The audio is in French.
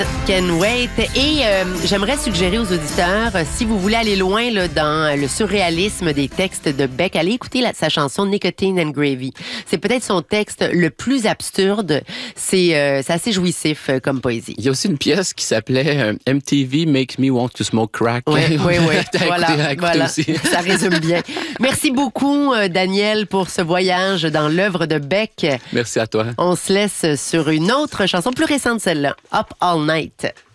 Can Wait. Et j'aimerais suggérer aux auditeurs, si vous voulez aller loin là, dans le surréalisme des textes de Beck, allez écouter sa chanson Nicotine and Gravy. C'est peut-être son texte le plus absurde. C'est assez jouissif comme poésie. Il y a aussi une pièce qui s'appelait MTV Makes Me Want to Smoke Crack. Oui. Voilà. Aussi. Ça résume bien. Merci beaucoup, Daniel, pour ce voyage dans l'œuvre de Beck. Merci à toi. On se laisse sur une autre chanson plus récente, celle-là, Up All Night.